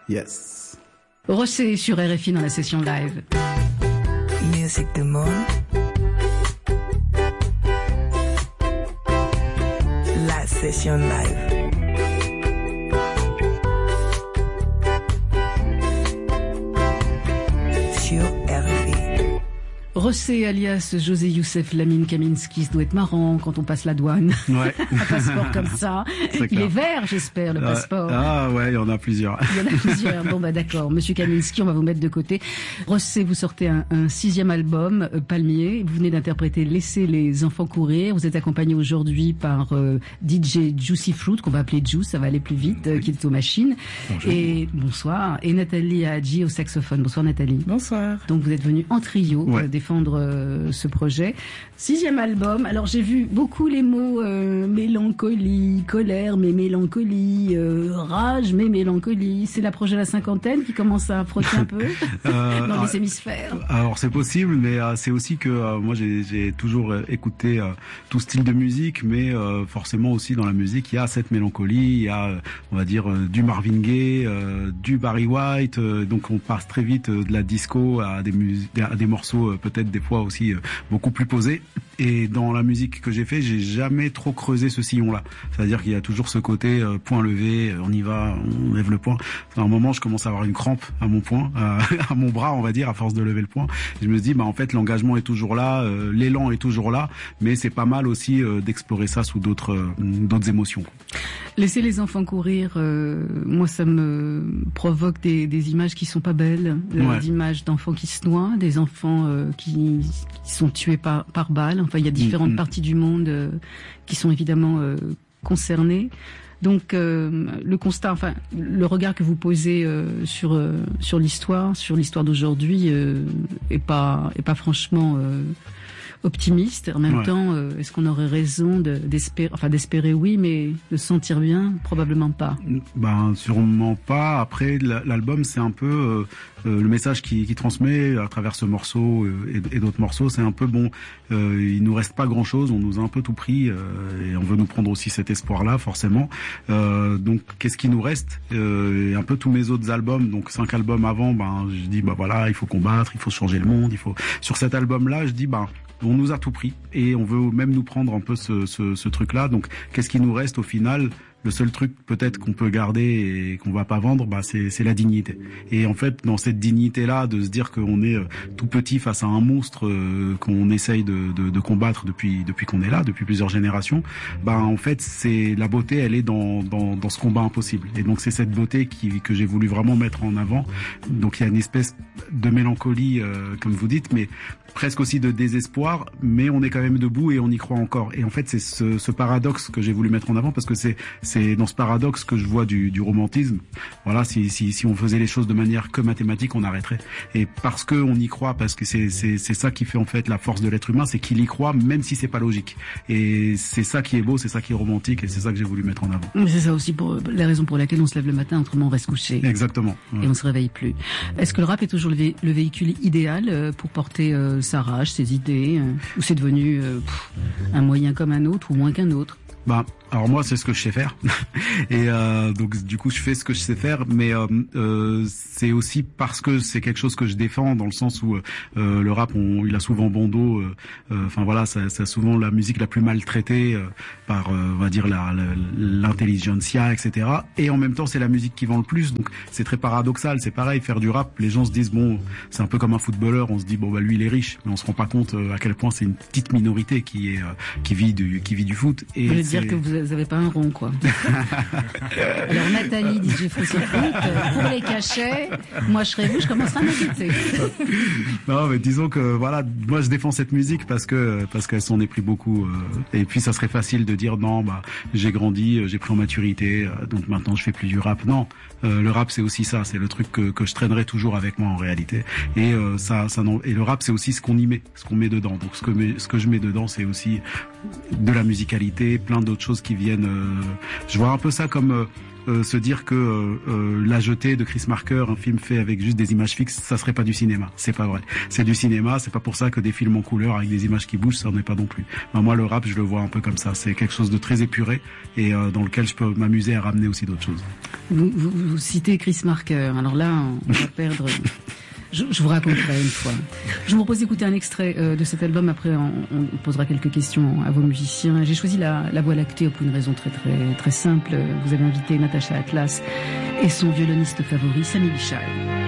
Yes. Rossé sur RFI dans la session live. Music du monde. La session live. Sur RFI. Rossé alias José Youssef Lamine Kaminski, ça doit être marrant quand on passe la douane. Ouais. Un passeport comme ça. Il est vert, j'espère, le passeport. Ah ouais, il y en a plusieurs. Il y en a plusieurs. Bon bah d'accord. Monsieur Kaminski, on va vous mettre de côté. Rossé, vous sortez un 6e album, Palmier. Vous venez d'interpréter Laissez les enfants courir. Vous êtes accompagné aujourd'hui par DJ Juicy Fruit, qu'on va appeler Juice, ça va aller plus vite, qui est aux machines. Bonjour. Et bonsoir. Et Nathalie Hadji au saxophone. Bonsoir Nathalie. Bonsoir. Donc vous êtes venue en trio pour Ouais. défendre ce projet. 6e album. Alors j'ai vu beaucoup les mots mélancolie, colère mais mélancolie, rage mais mélancolie. C'est l'approche de la cinquantaine qui commence à frotter un peu dans les hémisphères. Alors c'est possible, mais c'est aussi que moi j'ai toujours écouté tout style de musique, mais forcément aussi dans la musique il y a cette mélancolie, il y a on va dire du Marvin Gaye, du Barry White, donc on passe très vite de la disco à des morceaux peut-être des fois aussi beaucoup plus posés. Et dans la musique que j'ai fait, j'ai jamais trop creusé ce sillon-là. C'est-à-dire qu'il y a toujours ce côté point levé, on y va, on lève le poing. À un moment, je commence à avoir une crampe à mon poing, à mon bras, on va dire, à force de lever le poing. Et je me dis, bah en fait, l'engagement est toujours là, l'élan est toujours là, mais c'est pas mal aussi d'explorer ça sous d'autres émotions. Laisser les enfants courir, moi ça me provoque des images qui sont pas belles, d'images d'enfants qui se noient, des enfants qui sont tués par balles. Enfin, il y a différentes parties du monde qui sont évidemment concernées. Donc le constat, enfin le regard que vous posez sur l'histoire d'aujourd'hui est pas franchement optimiste. En même temps, est-ce qu'on aurait raison d'espérer oui, mais de se sentir bien, probablement pas. Ben sûrement pas. Après l'album, c'est un peu le message qui transmet à travers ce morceau et d'autres morceaux, c'est un peu bon. Il nous reste pas grand-chose, on nous a un peu tout pris et on veut nous prendre aussi cet espoir-là, forcément. Donc qu'est-ce qui nous reste un peu tous mes autres albums, donc 5 albums avant, ben je dis bah voilà, il faut combattre, il faut changer le monde, il faut. Sur cet album-là, je dis bah on nous a tout pris et on veut même nous prendre un peu ce truc-là. Donc, qu'est-ce qui nous reste au final? Le seul truc peut-être qu'on peut garder et qu'on va pas vendre, bah c'est la dignité. Et en fait, dans cette dignité-là, de se dire qu'on est tout petit face à un monstre qu'on essaye de combattre depuis qu'on est là, depuis plusieurs générations, bah en fait, c'est la beauté, elle est dans ce combat impossible. Et donc c'est cette beauté que j'ai voulu vraiment mettre en avant. Donc il y a une espèce de mélancolie, comme vous dites, mais presque aussi de désespoir, mais on est quand même debout et on y croit encore. Et en fait, c'est ce paradoxe que j'ai voulu mettre en avant parce que c'est dans ce paradoxe que je vois du romantisme. Voilà, si on faisait les choses de manière que mathématique, on arrêterait. Et parce que on y croit, parce que c'est ça qui fait en fait la force de l'être humain, c'est qu'il y croit même si c'est pas logique. Et c'est ça qui est beau, c'est ça qui est romantique et c'est ça que j'ai voulu mettre en avant. Mais c'est ça aussi pour la raison pour laquelle on se lève le matin, autrement on reste couché. Exactement. Ouais. Et on se réveille plus. Est-ce que le rap est toujours le véhicule idéal pour porter sa rage, ses idées, ou c'est devenu un moyen comme un autre ou moins qu'un autre? Bah, alors moi c'est ce que je sais faire et donc du coup je fais ce que je sais faire, mais c'est aussi parce que c'est quelque chose que je défends dans le sens où le rap il a souvent bon dos, enfin voilà, c'est souvent la musique la plus maltraitée par on va dire l'intelligentsia, etc. Et en même temps c'est la musique qui vend le plus, donc c'est très paradoxal. C'est pareil, faire du rap, les gens se disent bon, c'est un peu comme un footballeur, on se dit bon bah lui il est riche, mais on se rend pas compte à quel point c'est une petite minorité qui vit du foot. Et dire que vous n'avez pas un rond, quoi. Alors Nathalie, DJ Frisson Foot, pour les cachets, moi je serais vous, je commencerai à m'inquiéter. Non, mais disons que voilà, moi je défends cette musique parce qu'elle s'en est pris beaucoup. Et puis ça serait facile de dire non, bah j'ai grandi, j'ai pris en maturité, donc maintenant je fais plus du rap. Non, le rap c'est aussi ça, c'est le truc que je traînerai toujours avec moi en réalité. Et et le rap c'est aussi ce qu'on y met, ce qu'on met dedans. Donc ce que je mets dedans c'est aussi de la musicalité, plein d'autres choses qui viennent. Je vois un peu ça comme se dire que La Jetée de Chris Marker, un film fait avec juste des images fixes, ça serait pas du cinéma. C'est pas vrai. C'est du cinéma. C'est pas pour ça que des films en couleur avec des images qui bougent, ça n'en est pas non plus. Ben, moi, le rap, je le vois un peu comme ça. C'est quelque chose de très épuré et dans lequel je peux m'amuser à ramener aussi d'autres choses. Vous citez Chris Marker. Alors là, on va perdre. Je vous raconterai une fois. Je vous propose d'écouter un extrait de cet album. Après, on posera quelques questions à vos musiciens. J'ai choisi la Voie lactée pour une raison très très très simple. Vous avez invité Natacha Atlas et son violoniste favori, Sami Bichai.